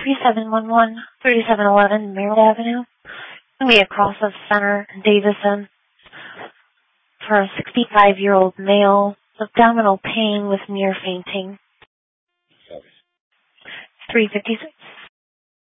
3711, 3711 Merritt Avenue. It'll be across of Center Davison for a 65-year-old male with abdominal pain with near fainting. 356.